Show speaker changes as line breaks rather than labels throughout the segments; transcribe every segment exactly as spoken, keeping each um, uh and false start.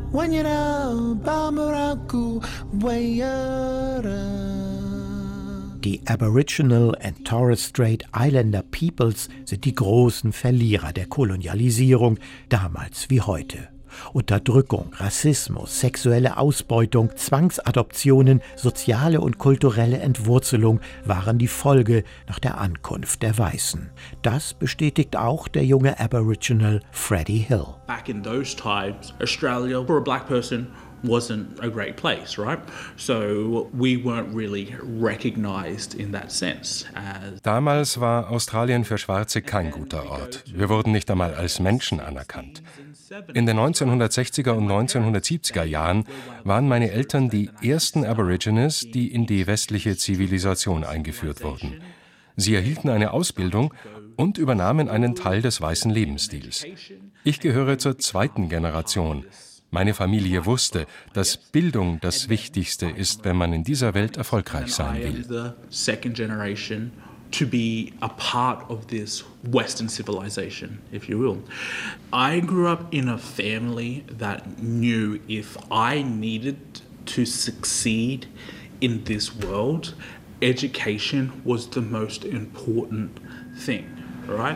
Die Aboriginal and Torres Strait Islander Peoples sind die großen Verlierer der Kolonialisierung, damals wie heute. Unterdrückung, Rassismus, sexuelle Ausbeutung, Zwangsadoptionen, soziale und kulturelle Entwurzelung waren die Folge nach der Ankunft der Weißen. Das bestätigt auch der junge Aboriginal Freddie Hill.
Back in those times, Australia for a black person wasn't a great place, right? So we weren't really recognized in that sense. As
Damals war Australien für Schwarze kein guter Ort. Wir wurden nicht einmal als Menschen anerkannt. In den neunzehnhundertsechziger und neunzehnhundertsiebziger Jahren waren meine Eltern die ersten Aborigines, die in die westliche Zivilisation eingeführt wurden. Sie erhielten eine Ausbildung und übernahmen einen Teil des weißen Lebensstils. Ich gehöre zur zweiten Generation. Meine Familie wusste, dass Bildung das Wichtigste ist, wenn man in dieser Welt erfolgreich sein will.
To be a part of this Western civilization, if you will. I grew up in a family that knew if I needed to succeed in this world, education was the most important thing, right?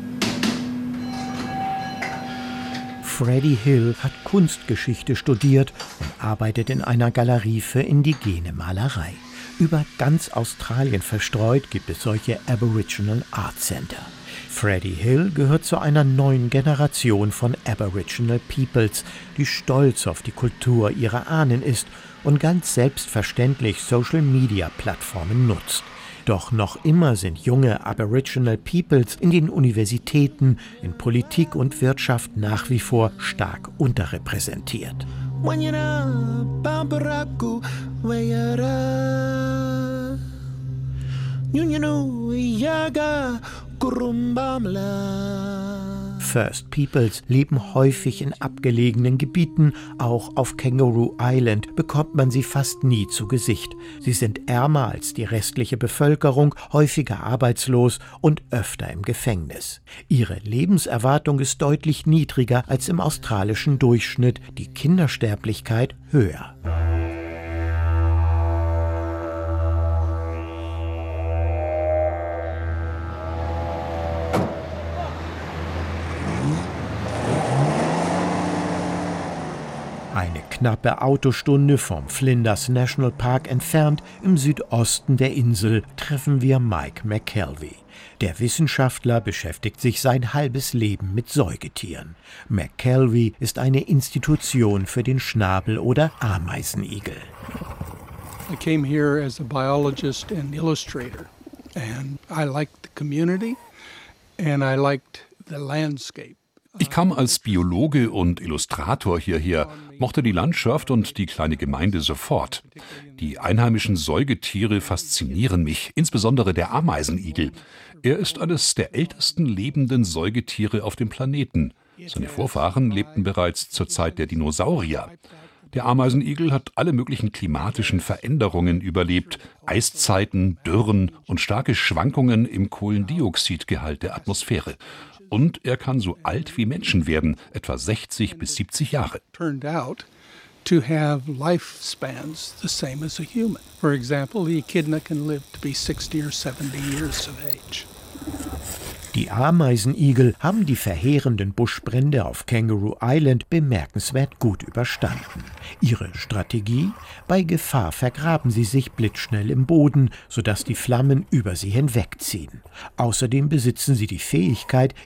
Freddie Hill hat Kunstgeschichte studiert und arbeitet in einer Galerie für indigene Malerei. Über ganz Australien verstreut gibt es solche Aboriginal Art Center. Freddie Hill gehört zu einer neuen Generation von Aboriginal Peoples, die stolz auf die Kultur ihrer Ahnen ist und ganz selbstverständlich Social-Media-Plattformen nutzt. Doch noch immer sind junge Aboriginal Peoples in den Universitäten, in Politik und Wirtschaft nach wie vor stark unterrepräsentiert. First Peoples leben häufig in abgelegenen Gebieten. Auch auf Kangaroo Island bekommt man sie fast nie zu Gesicht. Sie sind ärmer als die restliche Bevölkerung, häufiger arbeitslos und öfter im Gefängnis. Ihre Lebenserwartung ist deutlich niedriger als im australischen Durchschnitt, die Kindersterblichkeit höher. Eine knappe Autostunde vom Flinders National Park entfernt, im Südosten der Insel, treffen wir Mike McKelvey. Der Wissenschaftler beschäftigt sich sein halbes Leben mit Säugetieren. McKelvey ist eine Institution für den Schnabel- oder Ameisenigel.
I came here as a biologist and illustrator, and I liked the community and I liked the landscape.
Ich kam als Biologe und Illustrator hierher, mochte die Landschaft und die kleine Gemeinde sofort. Die einheimischen Säugetiere faszinieren mich, insbesondere der Ameisenigel. Er ist eines der ältesten lebenden Säugetiere auf dem Planeten. Seine Vorfahren lebten bereits zur Zeit der Dinosaurier. Der Ameisenigel hat alle möglichen klimatischen Veränderungen überlebt, Eiszeiten, Dürren und starke Schwankungen im Kohlendioxidgehalt der Atmosphäre. Und er kann so alt wie Menschen werden, etwa sechzig bis siebzig Jahre.
Turned out to have lifespans the same as a human. For example, the echidna can live to be sixty or seventy years of age.
Die Ameisenigel haben die verheerenden Buschbrände auf Kangaroo Island bemerkenswert gut überstanden. Ihre Strategie? Bei Gefahr vergraben sie sich blitzschnell im Boden, sodass die Flammen über sie hinwegziehen. Außerdem besitzen sie die Fähigkeit,